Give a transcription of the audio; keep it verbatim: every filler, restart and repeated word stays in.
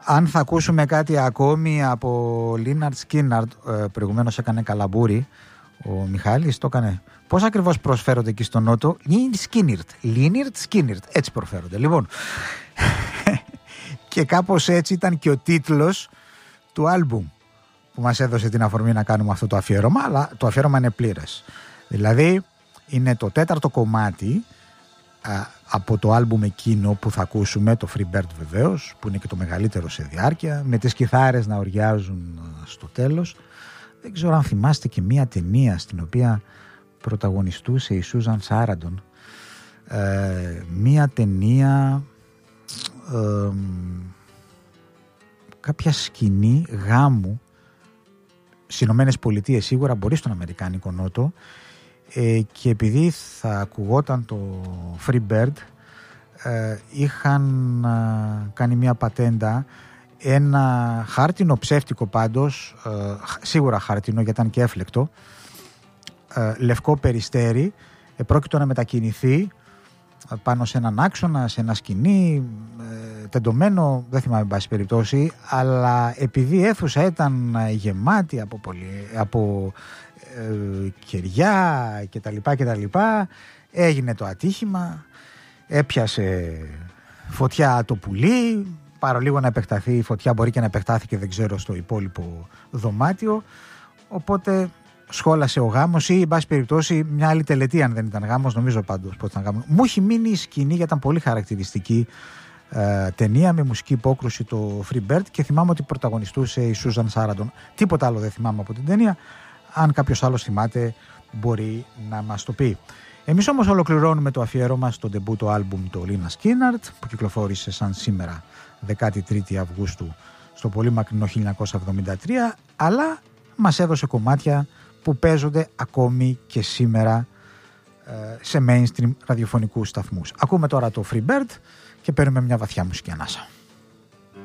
Αν θα ακούσουμε κάτι ακόμη από Λίναρτ Σκίναρτ, προηγουμένως έκανε καλαμπούρι ο Μιχάλης, το έκανε. Πώς ακριβώς προσφέρονται εκεί στο Νότο? Λίνιρτ Σκίνιρτ. Λίνιρτ Σκίνιρτ. Έτσι προφέρονται. Λοιπόν. Και κάπως έτσι ήταν και ο τίτλος του άλμπουμ που μας έδωσε την αφορμή να κάνουμε αυτό το αφιέρωμα, αλλά το αφιέρωμα είναι πλήρες. Δηλαδή είναι το τέταρτο κομμάτι α, από το άλμπουμ εκείνο που θα ακούσουμε, το Free Bird βεβαίως, που είναι και το μεγαλύτερο σε διάρκεια, με τις κιθάρες να οριάζουν στο τέλος. Δεν ξέρω αν θυμάστε και μία ταινία στην οποία πρωταγωνιστούσε η Σούζαν Σάραντον. Ε, μία ταινία... Ε, κάποια σκηνή γάμου στις Ηνωμένες Πολιτείες, σίγουρα μπορεί στον Αμερικάνικο Νότο, ε, και επειδή θα ακουγόταν το Free Bird, ε, είχαν ε, κάνει μια πατέντα, ένα χάρτινο ψεύτικο πάντως, ε, σίγουρα χάρτινο γιατί ήταν και έφλεκτο, ε, λευκό περιστέρι, ε, πρόκειτο να μετακινηθεί πάνω σε έναν άξονα, σε ένα σκηνή, ε, τεντωμένο, δεν θυμάμαι εν πάση περιπτώσει, αλλά επειδή η αίθουσα ήταν γεμάτη από, πολύ, από ε, κεριά και τα λοιπά και τα λοιπά, έγινε το ατύχημα, έπιασε φωτιά το πουλί, παρολίγο να επεκταθεί η φωτιά, μπορεί και να επεκτάθηκε, δεν ξέρω, στο υπόλοιπο δωμάτιο, οπότε σχόλασε ο γάμος ή, εν πάση περιπτώσει, μια άλλη τελετή, αν δεν ήταν γάμος, νομίζω πάντως πως ήταν γάμος. Μου έχει μείνει η σκηνή, γιατί ήταν πολύ χαρακτηριστική ε, ταινία με μουσική υπόκρουση, το Free Bird, και θυμάμαι ότι πρωταγωνιστούσε η Σούζαν Σάραντον. Τίποτα άλλο δεν θυμάμαι από την ταινία. Αν κάποιος άλλος θυμάται, μπορεί να μας το πει. Εμείς όμως ολοκληρώνουμε το αφιέρωμα στο ντεμπούτο άλμπουμ το Λίνα Σκίναρτ, που κυκλοφόρησε σαν σήμερα δεκάτη τρίτη Αυγούστου στο πολύ μακρινό χίλια εννιακόσια εβδομήντα τρία, αλλά μας έδωσε κομμάτια που παίζονται ακόμη και σήμερα ε, σε mainstream ραδιοφωνικούς σταθμούς. Ακούμε τώρα το Free Bird και παίρνουμε μια βαθιά μουσική ανάσα.